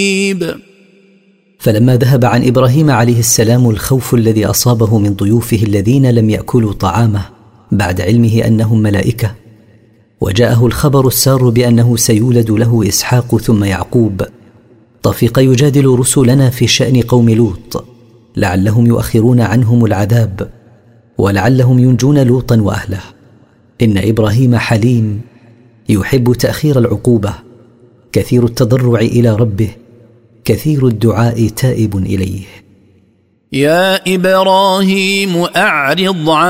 فلما ذهب عن إبراهيم عليه السلام الخوف الذي أصابه من ضيوفه الذين لم يأكلوا طعامه بعد علمه أنهم ملائكة، وجاءه الخبر السار بأنه سيولد له إسحاق ثم يعقوب، طفق يجادل رسلنا في شأن قوم لوط لعلهم يؤخرون عنهم العذاب ولعلهم ينجون لوطا وأهله. إن إبراهيم حليم يحب تأخير العقوبة، كثير التضرع إلى ربه، كثير الدعاء تائب إليه. يا إبراهيم أعرض